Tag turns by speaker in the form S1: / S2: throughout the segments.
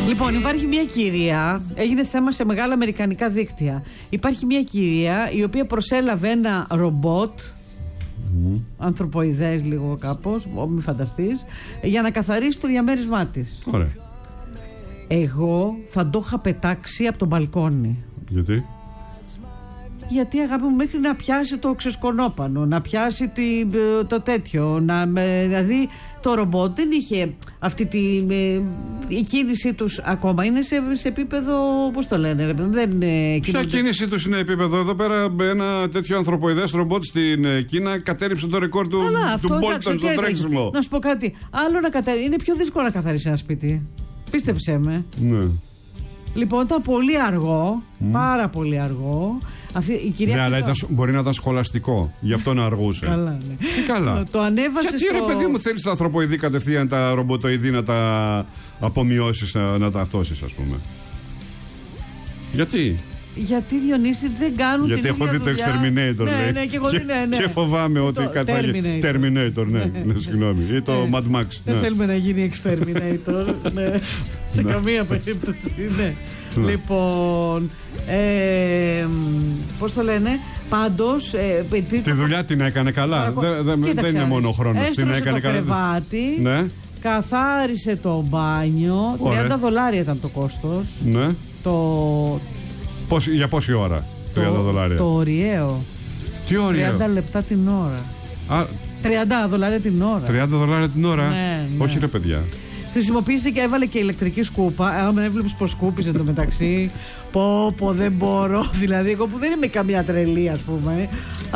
S1: Λοιπόν, υπάρχει μια κυρία, έγινε θέμα σε μεγάλα αμερικανικά δίκτυα. Υπάρχει μια κυρία η οποία προσέλαβε ένα ρομπότ, ανθρωποειδές λίγο κάπως, μη φανταστείς, για να καθαρίσει το διαμέρισμά της.
S2: Ωραία.
S1: Εγώ θα το είχα πετάξει από τον μπαλκόνι.
S2: Γιατί?
S1: Γιατί, αγάπη μου, μέχρι να πιάσει το ξεσκονόπανο, να πιάσει το τέτοιο, δηλαδή το ρομπότ δεν είχε αυτή η κίνησή τους ακόμα, είναι σε επίπεδο, πώς το λένε ρε, δεν
S2: ποια κίνησή τους είναι επίπεδο? Εδώ πέρα ένα τέτοιο ανθρωποειδές ρομπότ στην Κίνα κατέριψε το ρεκόρ του Μπόλτον στο τρέξιμο.
S1: Να σου πω κάτι, άλλο να είναι πιο δύσκολο να καθαρίσει ένα σπίτι, πίστεψέ με.
S2: Ναι.
S1: Λοιπόν, ήταν πολύ αργό, πάρα πολύ αργό. Η κυρία,
S2: ναι, αλλά μπορεί να ήταν σχολαστικό, γι' αυτό να αργούσε.
S1: Καλά, ναι.
S2: Καλά.
S1: Το ανέβασε.
S2: Γιατί ρε παιδί μου, θέλεις τα ανθρωποειδή κατευθείαν, τα ρομποτοειδή να τα απομειώσεις, να τα αυτώσεις, ας πούμε? Γιατί?
S1: Γιατί, Διονύση, δεν κάνουν
S2: γιατί
S1: την ίδια
S2: έχω δει το Exterminator,
S1: ναι,
S2: λέει.
S1: ναι, και εγώ ναι.
S2: Και φοβάμαι ότι Terminator, ναι, συγγνώμη. Ή το Mad Max.
S1: Δεν θέλουμε να γίνει Exterminator, ναι. Σε καμία περίπτωση, ναι. Λοιπόν, πώς το λένε, πάντως τη
S2: δουλειά την έκανε καλά. Δεν είναι μόνο ο χρόνος. Την έκανε
S1: καλά. Το κρεβάτι, ναι. Καθάρισε το μπάνιο. $30 ήταν το κόστος.
S2: Ναι. Για πόση ώρα? $30.
S1: Το ωριαίο.
S2: Τι ωριαίο?
S1: 30 λεπτά την ώρα. $30 την ώρα.
S2: $30 την ώρα.
S1: Ναι.
S2: Όχι ρε παιδιά.
S1: Χρησιμοποίησε και έβαλε και ηλεκτρική σκούπα. Άμα δεν έβλεπες πως σκούπιζε το μεταξύ. Πω, δεν μπορώ. Δηλαδή, εγώ που δεν είμαι καμιά τρελή, ας πούμε.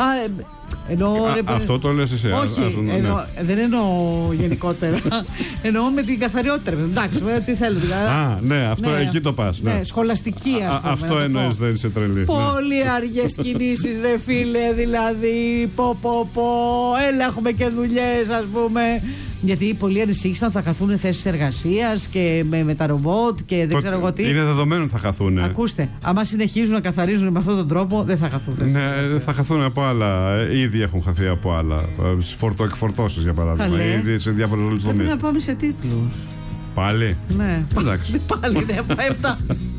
S2: Αυτό το λες εσύ?
S1: Όχι, δεν εννοώ γενικότερα. Εννοώ με την καθαριότητα. Εντάξει, τι θέλω.
S2: Ναι, αυτό εκεί το πας.
S1: Ναι, σχολαστική, ας πούμε.
S2: Αυτό εννοείς, δεν είσαι τρελή.
S1: Πολύ αργές κινήσεις, ρε φίλε. Δηλαδή, έλα, έχουμε και δουλειές, ας πούμε. Γιατί πολλοί ανησύχησαν θα χαθούν θέσεις εργασίας και με τα ρομπότ και δεν ξέρω εγώ τι.
S2: Είναι δεδομένο ότι θα χαθούν.
S1: Ακούστε, άμα συνεχίζουν να καθαρίζουν με αυτόν τον τρόπο, δεν θα χαθούν θέσεις.
S2: Ναι, θα χαθούν από άλλα. Ήδη έχουν χαθεί από άλλα. Εκφορτώσεις για παράδειγμα. Ήδη σε διάφορες τομείς.
S1: Πρέπει να πάμε σε τίτλους.
S2: Πάλι?
S1: Ναι.
S2: Εντάξει.
S1: Πάλι, ναι, πάει αυτά.